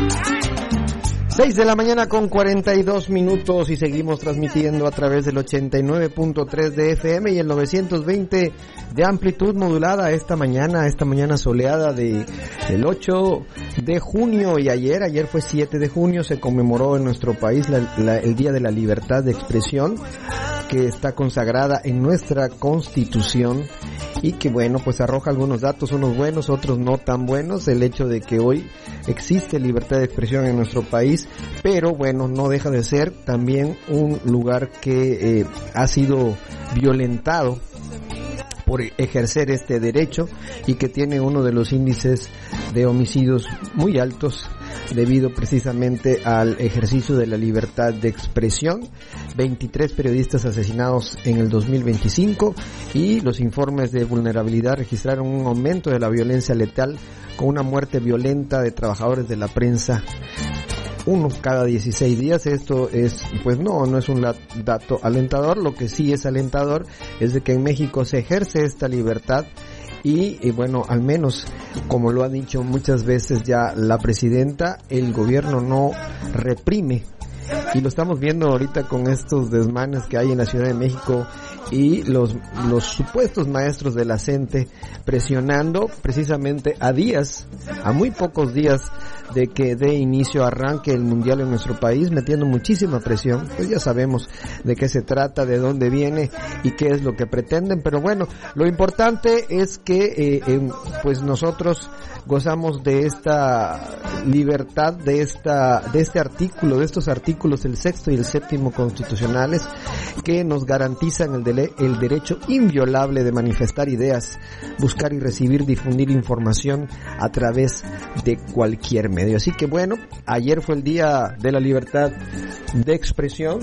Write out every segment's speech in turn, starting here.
6 de la mañana con 42 minutos y seguimos transmitiendo a través del 89.3 de FM y el 920 de amplitud modulada esta mañana soleada del 8 de junio y ayer fue 7 de junio, se conmemoró en nuestro país el Día de la Libertad de Expresión, que está consagrada en nuestra Constitución y que bueno, pues arroja algunos datos, unos buenos, otros no tan buenos, el hecho de que hoy existe libertad de expresión en nuestro país, pero bueno, no deja de ser también un lugar que ha sido violentado por ejercer este derecho y que tiene uno de los índices de homicidios muy altos debido precisamente al ejercicio de la libertad de expresión. 23 periodistas asesinados en el 2025 y los informes de vulnerabilidad registraron un aumento de la violencia letal con una muerte violenta de trabajadores de la prensa, uno cada 16 días. Esto es, pues no es un dato alentador. Lo que sí es alentador es de que en México se ejerce esta libertad y bueno, al menos como lo ha dicho muchas veces ya la presidenta, el gobierno no reprime. Y lo estamos viendo ahorita con estos desmanes que hay en la Ciudad de México y los supuestos maestros de la CENTE presionando precisamente a muy pocos días de que dé inicio, arranque el mundial en nuestro país, metiendo muchísima presión. Pues ya sabemos de qué se trata, de dónde viene y qué es lo que pretenden, pero bueno, lo importante es que pues nosotros gozamos de esta libertad, de este artículo, de estos artículos, el 6º y el 7º constitucionales, que nos garantizan el derecho inviolable de manifestar ideas, buscar y recibir, difundir información a través de cualquier medio. Así que bueno, ayer fue el Día de la Libertad de Expresión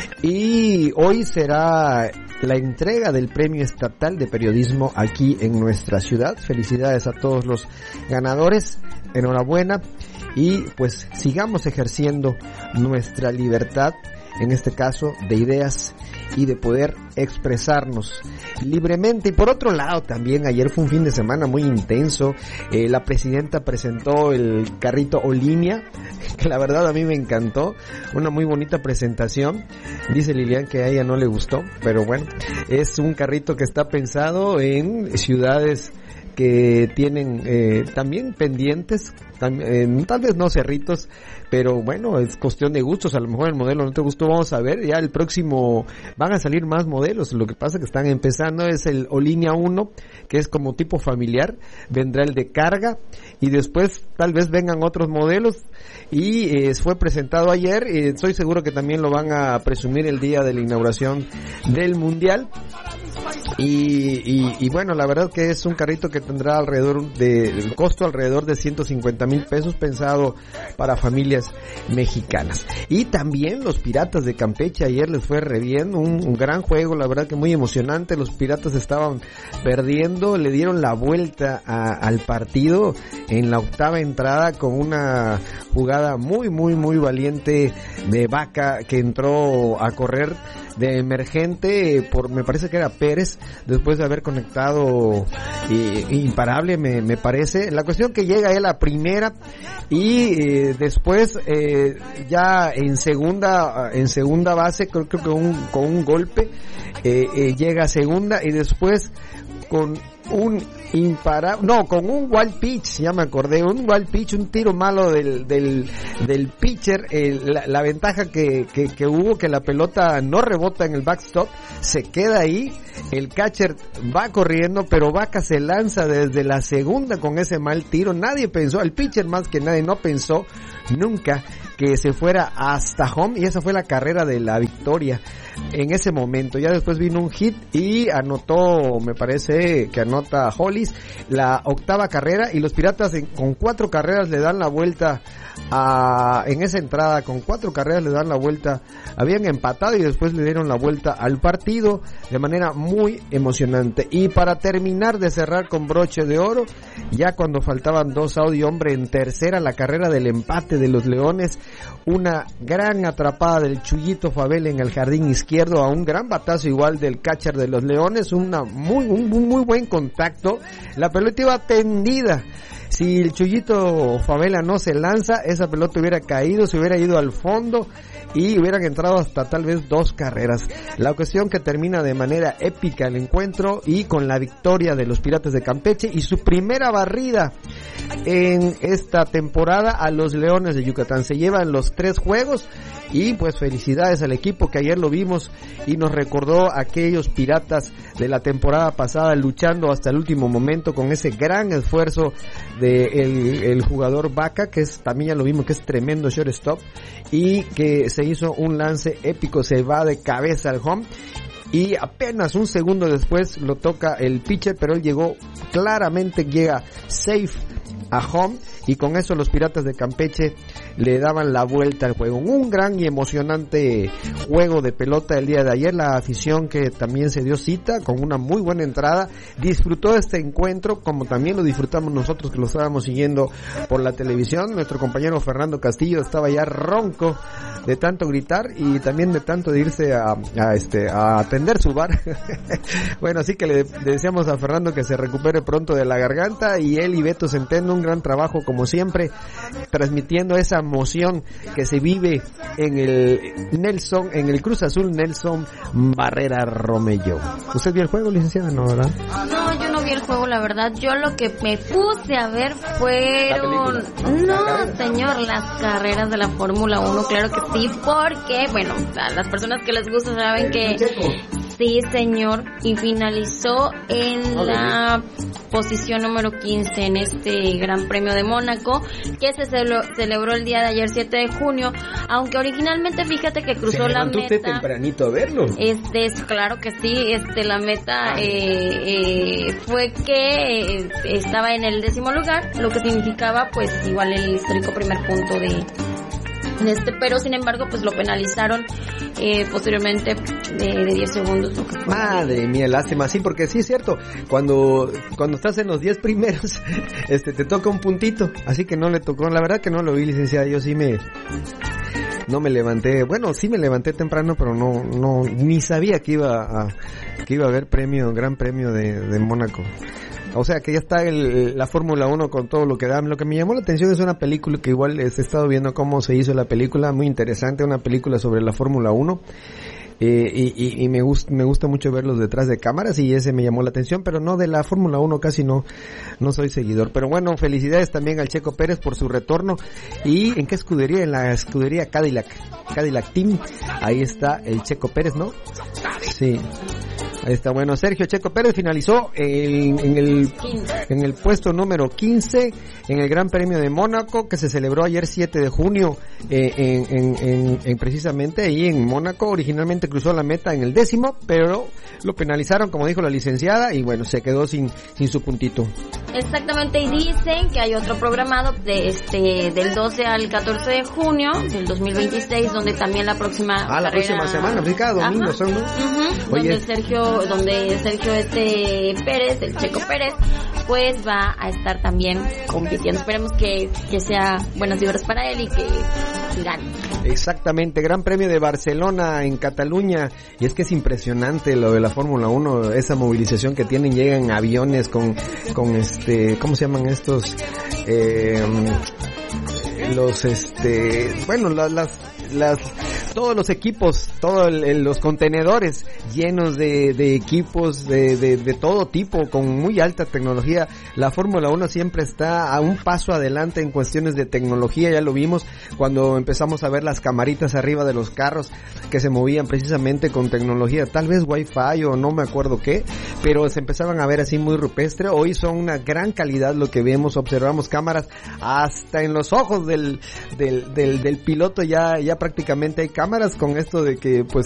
y hoy será la entrega del Premio Estatal de Periodismo aquí en nuestra ciudad. Felicidades a todos los ganadores, enhorabuena y pues sigamos ejerciendo nuestra libertad, en este caso de ideas y de poder expresarnos libremente. Y por otro lado también ayer fue un fin de semana muy intenso. La presidenta presentó el carrito Olinia, que la verdad a mí me encantó, una muy bonita presentación. Dice Lilian que a ella no le gustó, pero bueno, es un carrito que está pensado en ciudades que tienen también pendientes, tal vez no cerritos, pero bueno, es cuestión de gustos. A lo mejor el modelo no te gustó, vamos a ver, ya el próximo van a salir más modelos. Lo que pasa es que están empezando, es el Olinia 1, que es como tipo familiar, vendrá el de carga y después tal vez vengan otros modelos y fue presentado ayer, estoy seguro que también lo van a presumir el día de la inauguración del mundial. Y bueno, la verdad que es un carrito que tendrá el costo alrededor de 150,000 pesos, pensado para familias mexicanas. Y también los Piratas de Campeche, ayer les fue re bien, un gran juego, la verdad que muy emocionante. Los Piratas estaban perdiendo, le dieron la vuelta al partido en la octava entrada con una jugada muy valiente de Vaca, que entró a correr de emergente me parece que era Pérez, después de haber conectado imparable, me parece. La cuestión que llega él a primera y después ya en segunda base, creo que con un golpe llega a segunda y después con un con un wild pitch, ya me acordé, un wild pitch, un tiro malo del pitcher, la ventaja que hubo, que la pelota no rebota en el backstop, se queda ahí, el catcher va corriendo, pero Vaca se lanza desde la segunda con ese mal tiro. Nadie pensó, el pitcher más que nadie no pensó nunca que se fuera hasta home, y esa fue la carrera de la victoria en ese momento. Ya después vino un hit y anotó, me parece que anota Hollis, la octava carrera, y los Piratas con 4 carreras le dan la vuelta en esa entrada, con 4 carreras le dan la vuelta, habían empatado y después le dieron la vuelta al partido de manera muy emocionante. Y para terminar de cerrar con broche de oro, ya cuando faltaban 2 out y hombre en tercera, la carrera del empate de los Leones una gran atrapada del Chuyito Favela en el jardín izquierdo, a un gran batazo igual del catcher de los Leones, un muy buen contacto. La pelota iba tendida. Si el Chuyito Favela no se lanza, esa pelota hubiera caído, se hubiera ido al fondo y hubieran entrado hasta tal vez 2 carreras. La ocasión que termina de manera épica el encuentro y con la victoria de los Piratas de Campeche y su primera barrida en esta temporada a los Leones de Yucatán. Se llevan los 3 juegos y pues felicidades al equipo que ayer lo vimos y nos recordó a aquellos Piratas de la temporada pasada luchando hasta el último momento con ese gran esfuerzo de el jugador Vaca, que es, también ya lo vimos, que es tremendo shortstop y que se hizo un lance épico, se va de cabeza al home y apenas un segundo después lo toca el pitcher, pero él llega safe a home y con eso los Piratas de Campeche le daban la vuelta al juego. Un gran y emocionante juego de pelota el día de ayer. La afición que también se dio cita con una muy buena entrada disfrutó de este encuentro como también lo disfrutamos nosotros que lo estábamos siguiendo por la televisión. Nuestro compañero Fernando Castillo estaba ya ronco de tanto gritar y también de tanto de irse a atender su bar. Bueno, así que le deseamos a Fernando que se recupere pronto de la garganta y él y Beto Centeno un gran trabajo como siempre, transmitiendo esa emoción que se vive en el Cruz Azul Nelson Barrera Romello. ¿Usted vio el juego, licenciada? No, ¿verdad? No, yo no vi el juego, la verdad. Yo lo que me puse a ver fueron... No, señor, las carreras de la Fórmula 1, claro que sí, porque, bueno, a las personas que les gusta saben que... Sí, señor, y finalizó en la posición número 15 en este Gran Premio de Mónaco, que se celebró el día de ayer, 7 de junio, aunque originalmente fíjate que cruzó la meta. ¿Usted tempranito a verlo? Claro que sí, la meta fue que estaba en el 10º lugar, lo que significaba pues igual el histórico primer punto de pero sin embargo pues lo penalizaron posteriormente de 10 segundos. Madre mía, lástima, sí, porque sí es cierto, cuando estás en los 10 primeros te toca un puntito, así que no le tocó, la verdad que no lo vi, licenciada, yo sí no me levanté, bueno, sí me levanté temprano, pero no ni sabía que iba a haber gran premio de Mónaco. O sea que ya está la Fórmula 1 con todo lo que da. Lo que me llamó la atención es una película que igual he estado viendo cómo se hizo la película, muy interesante, una película sobre la Fórmula 1. Y me gusta mucho verlos detrás de cámaras y ese me llamó la atención, pero no de la Fórmula 1, casi no soy seguidor. Pero bueno, felicidades también al Checo Pérez por su retorno. ¿Y en qué escudería? En la escudería Cadillac Team. Ahí está el Checo Pérez, ¿no? Sí. Ahí está, bueno, Sergio Checo Pérez finalizó en el puesto número 15 en el Gran Premio de Mónaco, que se celebró ayer 7 de junio precisamente ahí en Mónaco. Originalmente cruzó la meta en el 10º, pero lo penalizaron, como dijo la licenciada, y bueno, se quedó sin su puntito. Exactamente, y dicen que hay otro programado del 12 al 14 de junio del 2026, donde también la próxima la próxima semana, cada domingo son, ¿no? Oye, donde Sergio Pérez, el Checo Pérez, pues va a estar también compitiendo. Esperemos que sea buenas vibras para él y que gane. Exactamente, Gran Premio de Barcelona en Cataluña, y es que es impresionante lo de la Fórmula 1, esa movilización que tienen, llegan aviones con ¿cómo se llaman estos? Todos los equipos, los contenedores llenos de equipos de todo tipo, con muy alta tecnología. La Fórmula 1 siempre está a un paso adelante en cuestiones de tecnología, ya lo vimos cuando empezamos a ver las camaritas arriba de los carros que se movían precisamente con tecnología, tal vez Wi-Fi o no me acuerdo qué, pero se empezaban a ver así muy rupestre. Hoy son una gran calidad lo que vemos, observamos cámaras hasta en los ojos del piloto, ya prácticamente hay cámaras con esto de que pues